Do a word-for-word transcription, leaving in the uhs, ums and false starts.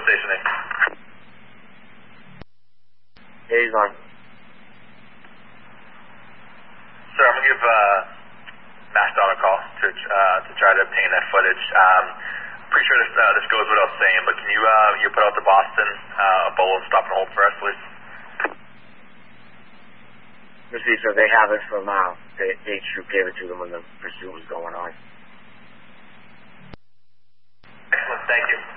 station name. Yeah, he's on. Sir, I'm going to give uh, Mastodon a call to uh, to try to obtain that footage. Um, pretty sure this, uh, this goes without saying, but can you uh, you put out to Boston uh, a Bolo stop and hold for us, please? Received, so they have it from, uh, they, they gave it to them when the pursuit was going on. Excellent, thank you.